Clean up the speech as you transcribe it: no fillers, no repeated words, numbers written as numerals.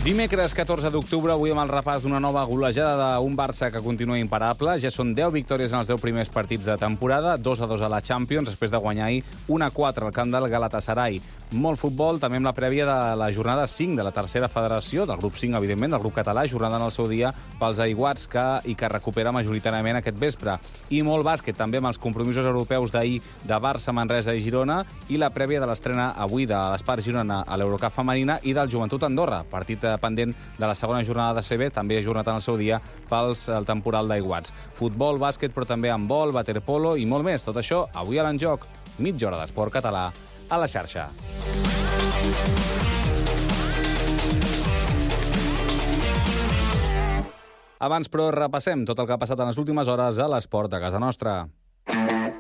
Dimecres 14 d'octubre, avui amb el repàs d'una nova golejada d'un Barça que continua imparable. Ja són 10 victòries en els 10 primers partits de temporada, 2-2 a la Champions, després de guanyar ahir 1-4 al camp del Galatasaray. Molt futbol, també amb la prèvia de la jornada 5 de la tercera federació, del grup 5, evidentment, del grup català, jornada en el seu dia pels aiguats que recupera majoritàriament aquest vespre. I molt bàsquet, també amb els compromisos europeus d'ahir de Barça, Manresa i Girona, i la prèvia de l'estrena avui de l'Espart Girona a l'Eurocup femenina i del Joventut Andorra, partit pendent de la segona jornada de CB, també ajornat en el seu dia pels temporal d'aiguats. Futbol, bàsquet, però també handbol, waterpolo i molt més. Tot això avui a l'Enjoc, mitja hora d'esport català a la xarxa. Abans, però, repassem tot el que ha passat en les últimes hores a l'esport de casa nostra.